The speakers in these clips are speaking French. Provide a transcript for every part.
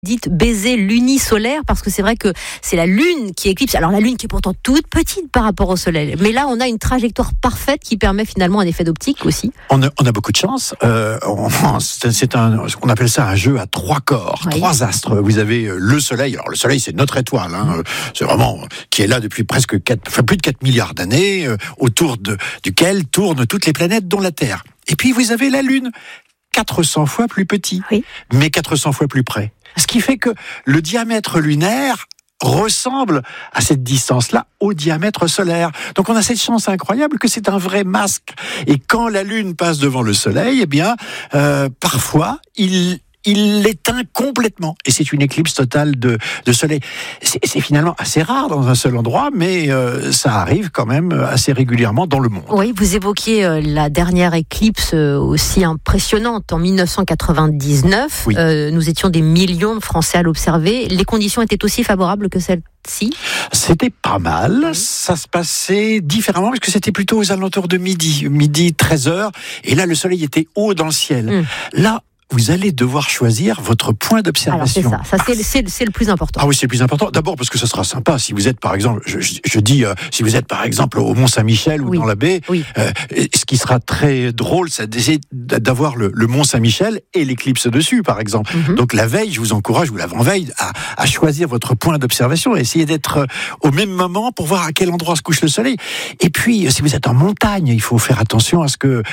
Dites baiser lunisolaire, parce que c'est vrai que c'est la Lune qui éclipse. Alors la Lune qui est pourtant toute petite par rapport au Soleil. Mais là, on a une trajectoire parfaite qui permet finalement un effet d'optique aussi. On a beaucoup de chance. On appelle ça un jeu à 3 corps, 3 astres. Vous avez le Soleil. Alors le Soleil, c'est notre étoile. C'est vraiment qui est là depuis plus de 4 milliards d'années, autour duquel tournent toutes les planètes, dont la Terre. Et puis vous avez la Lune, 400 fois plus petit, mais 400 fois plus près. Ce qui fait que le diamètre lunaire ressemble à cette distance-là au diamètre solaire. Donc on a cette chance incroyable que c'est un vrai masque. Et quand la Lune passe devant le Soleil, eh bien, parfois, il l'éteint complètement. Et c'est une éclipse totale de Soleil. C'est finalement assez rare dans un seul endroit, mais ça arrive quand même assez régulièrement dans le monde. Oui, vous évoquiez la dernière éclipse aussi impressionnante en 1999. Oui. Nous étions des millions de Français à l'observer. Les conditions étaient aussi favorables que celles-ci ? C'était pas mal. Ça se passait différemment parce que c'était plutôt aux alentours de midi 13h. Et là, le Soleil était haut dans le ciel. Là, vous allez devoir choisir votre point d'observation. Alors c'est ça, c'est le plus important. Ah oui, c'est le plus important. D'abord parce que ça sera sympa. Si vous êtes par exemple, je dis, si vous êtes par exemple au Mont-Saint-Michel ou dans la baie, ce qui sera très drôle, c'est d'essayer d'avoir le Mont-Saint-Michel et l'éclipse dessus, par exemple. Donc la veille, je vous encourage, ou l'avant-veille, à choisir votre point d'observation et essayer d'être au même moment pour voir à quel endroit se couche le Soleil. Et puis, si vous êtes en montagne, il faut faire attention à ce que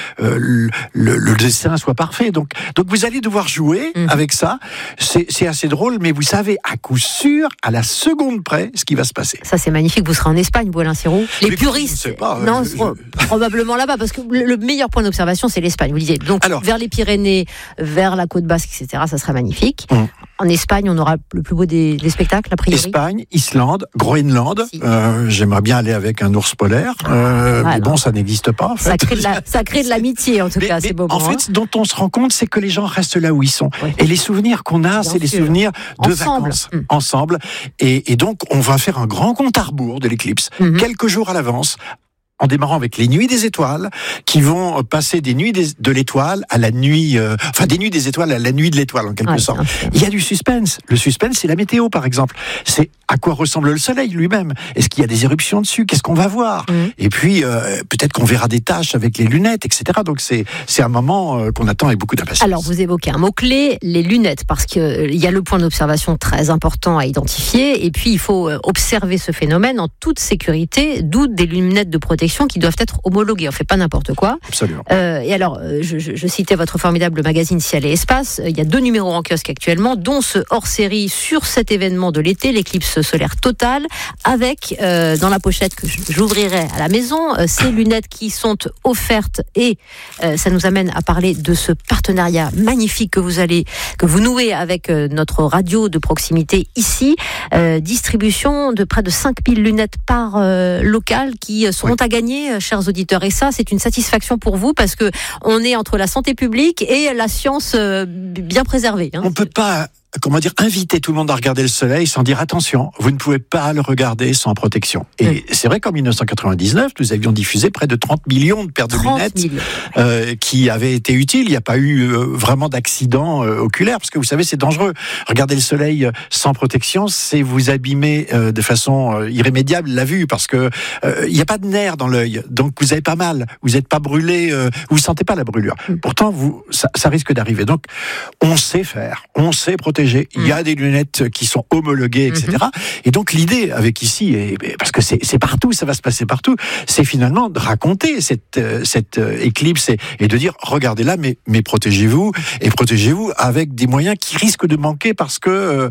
le dessin soit parfait. Donc vous allez devoir jouer avec ça. C'est assez drôle, mais vous savez à coup sûr, à la seconde près, ce qui va se passer. Ça, c'est magnifique. Vous serez en Espagne, vous, Alain Sirou. Les puristes, je sais pas, non, probablement là-bas, parce que le meilleur point d'observation, c'est l'Espagne. Vous disiez. Donc, vers les Pyrénées, vers la côte basque, etc., ça sera magnifique. En Espagne, on aura le plus beau des spectacles, a priori. Espagne, Islande, Groenland. J'aimerais bien aller avec un ours polaire. Mais bon, ça n'existe pas. En fait. Ça crée de l'amitié, en tout cas, ces moments. En fait, ce dont on se rend compte, c'est que les gens restent là où ils sont. Et les souvenirs qu'on a, c'est les souvenirs de vacances. Ensemble. Et donc, on va faire un grand compte à rebours de l'éclipse, quelques jours à l'avance, en démarrant avec les nuits des étoiles, qui vont passer des nuits de l'étoile à la nuit, des nuits des étoiles à la nuit de l'étoile, en quelque sorte. Il y a du suspense. Le suspense, c'est la météo, par exemple. C'est à quoi ressemble le Soleil lui-même. Est-ce qu'il y a des éruptions dessus? Qu'est-ce qu'on va voir? Et puis, peut-être qu'on verra des taches avec les lunettes, etc. Donc, c'est un moment qu'on attend avec beaucoup d'impatience. Alors, vous évoquez un mot-clé, les lunettes, parce qu'il y a le point d'observation très important à identifier, et puis il faut observer ce phénomène en toute sécurité, d'où des lunettes de protection qui doivent être homologuées. On ne fait pas n'importe quoi. Absolument. Et alors, je citais votre formidable magazine Ciel et Espace. Il y a 2 numéros en kiosque actuellement, dont ce hors-série sur cet événement de l'été, l'éclipse solaire totale, avec dans la pochette que j'ouvrirai à la maison, ces lunettes qui sont offertes. Et ça nous amène à parler de ce partenariat magnifique que vous nouez avec notre radio de proximité ici. Distribution de près de 5000 lunettes par local qui seront à gagner, chers auditeurs. Et ça, c'est une satisfaction pour vous parce que on est entre la santé publique et la science bien préservée. On peut pas inviter tout le monde à regarder le Soleil sans dire attention, vous ne pouvez pas le regarder sans protection. Et c'est vrai qu'en 1999, nous avions diffusé près de 30 millions de paires de lunettes qui avaient été utiles. Il n'y a pas eu vraiment d'accident oculaire, parce que vous savez, c'est dangereux. Regarder le Soleil sans protection, c'est vous abîmer de façon irrémédiable la vue, parce que il n'y a pas de nerfs dans l'œil, donc vous n'avez pas mal, vous n'êtes pas brûlé, vous ne sentez pas la brûlure. Pourtant, ça risque d'arriver. Donc, on sait faire, on sait protéger. Il y a des lunettes qui sont homologuées, etc. Et donc l'idée avec ici, parce que c'est partout, ça va se passer partout, c'est finalement de raconter cette éclipse et de dire regardez-la, mais protégez-vous, et protégez-vous avec des moyens qui risquent de manquer parce que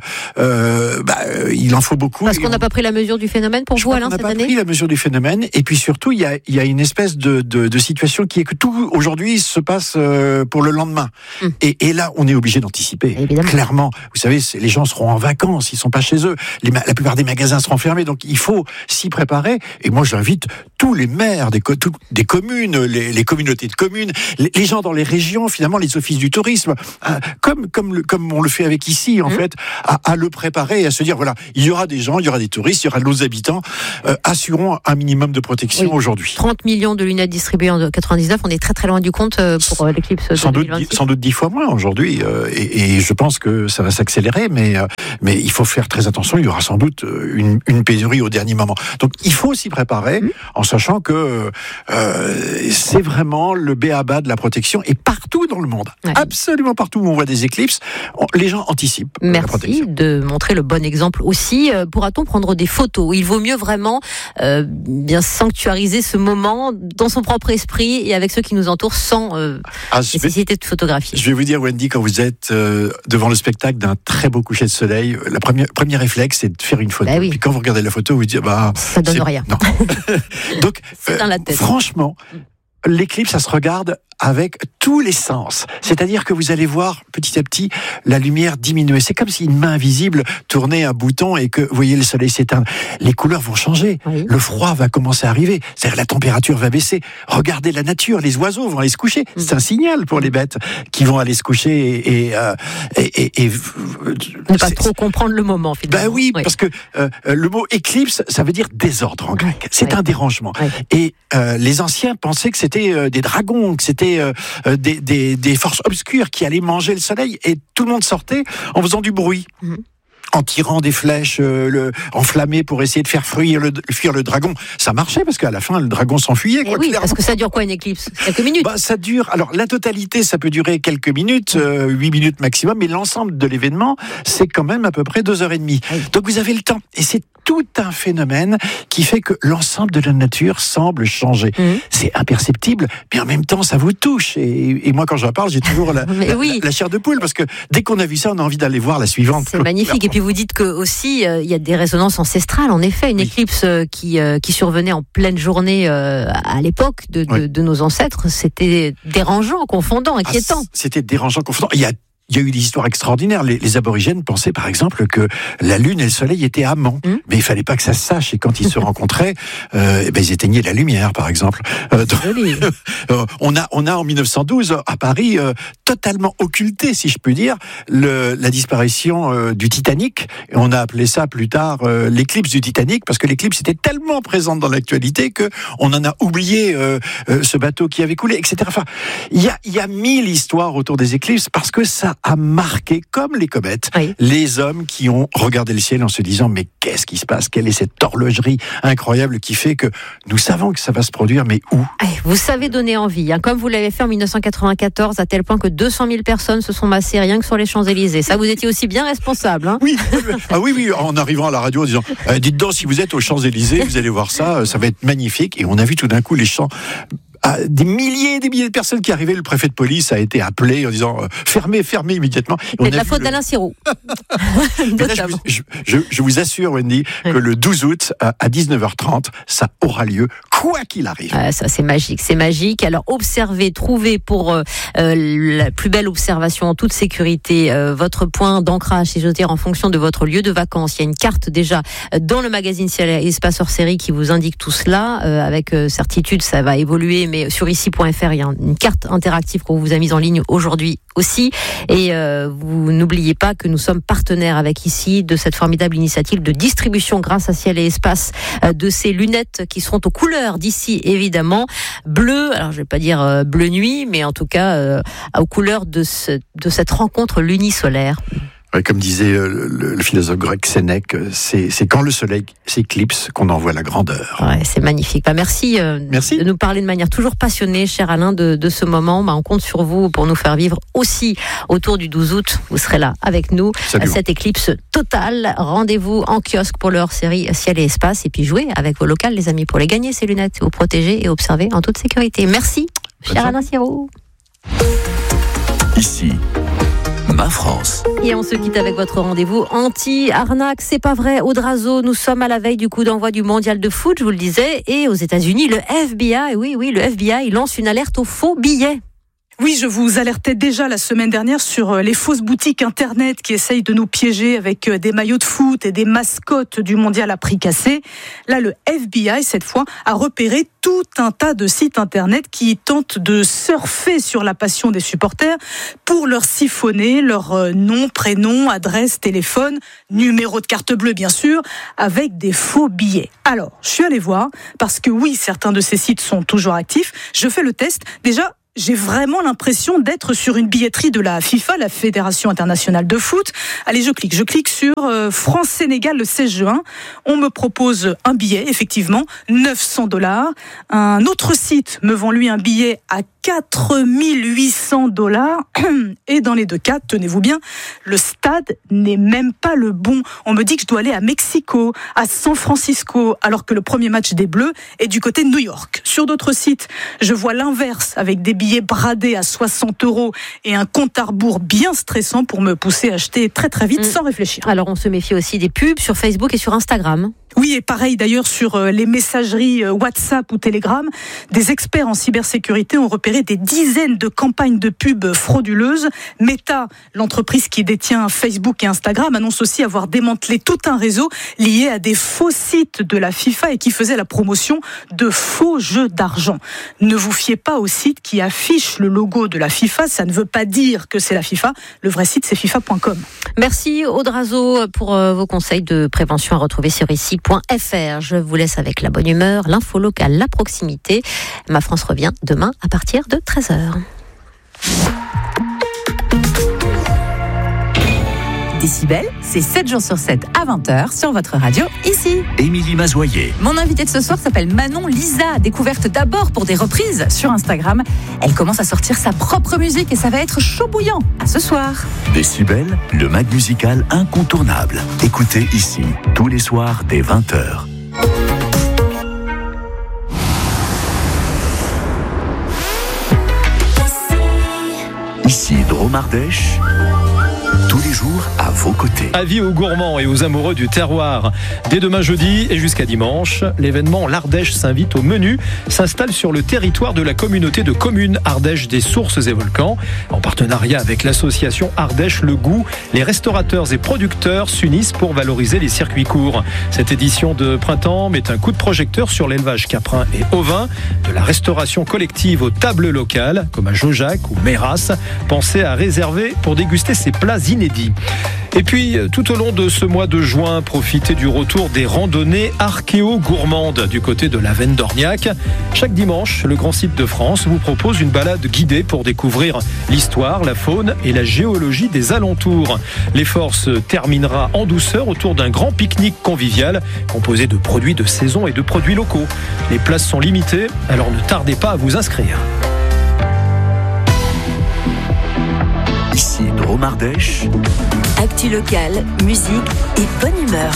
il en faut beaucoup. Parce qu'on n'a pas pris la mesure du phénomène pour vous, Alain, cette année. On n'a pas pris la mesure du phénomène, et puis surtout il y a une espèce de situation qui est que tout aujourd'hui se passe pour le lendemain. Et là, on est obligé d'anticiper. Évidemment. Clairement. Vous savez, les gens seront en vacances, ils ne sont pas chez eux. La plupart des magasins seront fermés, donc il faut s'y préparer. Et moi, j'invite tous les maires des communes, les communautés de communes, les gens dans les régions, finalement, les offices du tourisme, comme on le fait avec ici, en fait, à le préparer et à se dire, voilà, il y aura des gens, il y aura des touristes, il y aura de nos habitants. Assurons un minimum de protection aujourd'hui. 30 millions de lunettes distribuées en 99, on est très très loin du compte pour l'éclipse de 2026. Sans doute 10 fois moins aujourd'hui. Et je pense que ça va va s'accélérer, mais il faut faire très attention. Il y aura sans doute une pénurie au dernier moment. Donc il faut s'y préparer en sachant que c'est vraiment le b.a.-ba de la protection et partout dans le monde, absolument partout où on voit des éclipses, les gens anticipent. Merci de montrer le bon exemple aussi. Pourra-t-on prendre des photos? Il vaut mieux vraiment bien sanctuariser ce moment dans son propre esprit et avec ceux qui nous entourent sans nécessité de photographier. Je vais vous dire, Wendy, quand vous êtes devant le spectacle d'un très beau coucher de soleil, le premier réflexe, c'est de faire une photo. Puis quand vous regardez la photo, vous dites, ça donne rien. Non. Donc, c'est dans la tête. Franchement, l'éclipse, ça se regarde avec tous les sens. C'est-à-dire que vous allez voir petit à petit la lumière diminuer. C'est comme si une main invisible tournait un bouton et que vous voyez le soleil s'éteindre. Les couleurs vont changer. Oui. Le froid va commencer à arriver. C'est-à-dire la température va baisser. Regardez la nature. Les oiseaux vont aller se coucher. C'est un signal pour les bêtes qui vont aller se coucher et ne pas trop comprendre le moment, finalement. Oui, parce que le mot éclipse, ça veut dire désordre en grec. C'est un dérangement. Et les anciens pensaient que c'était des dragons, que c'était des forces obscures qui allaient manger le soleil, et tout le monde sortait en faisant du bruit. En tirant des flèches enflammées pour essayer de faire fuir le dragon. Ça marchait parce qu'à la fin, le dragon s'enfuyait. Parce que ça dure quoi une éclipse? Quelques minutes? Ça dure... Alors, la totalité, ça peut durer quelques minutes, 8 minutes maximum, mais l'ensemble de l'événement, c'est quand même à peu près 2h30. Donc, vous avez le temps. Et c'est tout un phénomène qui fait que l'ensemble de la nature semble changer. C'est imperceptible, mais en même temps, ça vous touche. Et moi, quand j'en parle, j'ai toujours la chair de poule, parce que dès qu'on a vu ça, on a envie d'aller voir la suivante. C'est magnifique. Et puis vous dites que aussi il y a des résonances ancestrales. En effet, une éclipse qui survenait en pleine journée à l'époque de nos ancêtres, c'était dérangeant, confondant, inquiétant. C'était dérangeant, confondant. Il y a eu des histoires extraordinaires. Les aborigènes pensaient, par exemple, que la Lune et le Soleil étaient amants. Mais il fallait pas que ça se sache. Et quand ils se rencontraient, ils éteignaient la lumière, par exemple. On a en 1912, à Paris, totalement occulté, si je puis dire, la disparition du Titanic. Et on a appelé ça plus tard l'éclipse du Titanic, parce que l'éclipse était tellement présente dans l'actualité que on en a oublié ce bateau qui avait coulé, etc. Enfin, il y a 1000 histoires autour des éclipses, parce que ça a marqué, comme les comètes, les hommes qui ont regardé le ciel en se disant, mais qu'est-ce qui se passe? Quelle est cette horlogerie incroyable qui fait que nous savons que ça va se produire, mais où? Vous savez donner envie, comme vous l'avez fait en 1994, à tel point que 200 000 personnes se sont massées rien que sur les Champs-Élysées. Ça, vous étiez aussi bien responsable. Oui, en arrivant à la radio en disant, dites donc, si vous êtes aux Champs-Élysées, vous allez voir ça, ça va être magnifique. Et on a vu tout d'un coup les champs... des milliers de personnes qui arrivaient. Le préfet de police a été appelé en disant fermez immédiatement. C'est de la faute d'Alain Sirou. Je vous assure, Wendy, que le 12 août à 19h30, ça aura lieu, quoi qu'il arrive. Ça, c'est magique. Alors, observez, trouvez pour la plus belle observation en toute sécurité votre point d'ancrage, si j'ose dire, en fonction de votre lieu de vacances. Il y a une carte déjà dans le magazine Ciel et Espace hors série qui vous indique tout cela. Avec certitude, ça va évoluer, mais sur ici.fr, il y a une carte interactive qu'on vous a mise en ligne aujourd'hui aussi. Et vous n'oubliez pas que nous sommes partenaires avec ici de cette formidable initiative de distribution grâce à Ciel et Espace de ces lunettes qui seront aux couleurs d'ici, évidemment. Bleu, alors je vais pas dire bleu nuit, mais en tout cas aux couleurs de cette rencontre lunisolaire. Comme disait le philosophe grec Sénèque, c'est quand le soleil s'éclipse qu'on en voit la grandeur. C'est magnifique. Merci de nous parler de manière toujours passionnée, cher Alain, de ce moment. On compte sur vous pour nous faire vivre aussi autour du 12 août. Vous serez là avec nous. Absolument. Cette éclipse totale. Rendez-vous en kiosque pour le hors-série Ciel et Espace. Et puis jouez avec vos locales, les amis, pour les gagner, ces lunettes, vous protéger et observer en toute sécurité. Merci, cher Alain Sirou. Ici, Ma France. Et on se quitte avec votre rendez-vous anti-arnaque. C'est pas vrai, Audrazo, nous sommes à la veille du coup d'envoi du mondial de foot, je vous le disais, et aux États-Unis, le FBI, le FBI lance une alerte aux faux billets. Oui, je vous alertais déjà la semaine dernière sur les fausses boutiques internet qui essayent de nous piéger avec des maillots de foot et des mascottes du mondial à prix cassé. Là, le FBI, cette fois, a repéré tout un tas de sites internet qui tentent de surfer sur la passion des supporters pour leur siphonner leur nom, prénom, adresse, téléphone, numéro de carte bleue, bien sûr, avec des faux billets. Alors, je suis allée voir, parce que oui, certains de ces sites sont toujours actifs. Je fais le test. Déjà, j'ai vraiment l'impression d'être sur une billetterie de la FIFA, la Fédération internationale de foot. Allez, je clique sur France-Sénégal le 16 juin. On me propose un billet, effectivement, $900. Un autre site me vend lui un billet à $4 800. Et dans les deux cas, tenez-vous bien, le stade n'est même pas le bon. On me dit que je dois aller à Mexico, à San Francisco, alors que le premier match des Bleus est du côté de New York. Sur d'autres sites, je vois l'inverse, avec des billets bradés à €60 et un compte à rebours bien stressant pour me pousser à acheter très très vite sans réfléchir. Alors on se méfie aussi des pubs sur Facebook et sur Instagram. Oui, et pareil d'ailleurs sur les messageries WhatsApp ou Telegram, des experts en cybersécurité ont repéré des dizaines de campagnes de pub frauduleuses. Meta, l'entreprise qui détient Facebook et Instagram, annonce aussi avoir démantelé tout un réseau lié à des faux sites de la FIFA et qui faisait la promotion de faux jeux d'argent. Ne vous fiez pas aux sites qui affichent le logo de la FIFA, ça ne veut pas dire que c'est la FIFA. Le vrai site, c'est FIFA.com. Merci Aude Razo pour vos conseils de prévention à retrouver sur ici.fr. Je vous laisse avec la bonne humeur, l'info locale, la proximité. Ma France revient demain à partir de 13h. Décibel, c'est 7 jours sur 7 à 20h sur votre radio, ici. Émilie Mazoyer. Mon invitée de ce soir s'appelle Manon Lisa, découverte d'abord pour des reprises sur Instagram. Elle commence à sortir sa propre musique et ça va être chaud bouillant. À ce soir. Décibel, le mag musical incontournable. Écoutez ici, tous les soirs dès 20h. Ici, Drôme Ardèche. Tous les jours à vos côtés. Avis aux gourmands et aux amoureux du terroir. Dès demain jeudi et jusqu'à dimanche, l'événement L'Ardèche s'invite au menu s'installe sur le territoire de la communauté de communes Ardèche des Sources et Volcans. En partenariat avec l'association Ardèche Le Goût, les restaurateurs et producteurs s'unissent pour valoriser les circuits courts. Cette édition de printemps met un coup de projecteur sur l'élevage caprin et ovin, de la restauration collective aux tables locales, comme à Jaujac ou Méras, pensée à réserver pour déguster ces plats inédits. Et puis, tout au long de ce mois de juin, profitez du retour des randonnées archéo-gourmandes du côté de la Veine d'Orniac. Chaque dimanche, le Grand Site de France vous propose une balade guidée pour découvrir l'histoire, la faune et la géologie des alentours. L'effort se terminera en douceur autour d'un grand pique-nique convivial composé de produits de saison et de produits locaux. Les places sont limitées, alors ne tardez pas à vous inscrire. Ici, Drôme Ardèche. Actu locale, musique et bonne humeur.